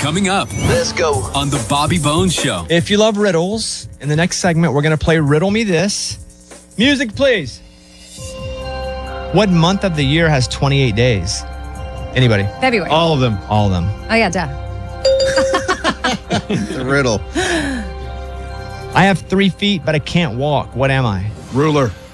Coming up. Let's go. On the Bobby Bones Show. If you love riddles, in the next segment, we're going to play Riddle Me This. Music, please. What month of the year has 28 days? Anybody? February. All of them. All of them. Oh, yeah, duh. The riddle. I have 3 feet, but I can't walk. What am I? Ruler.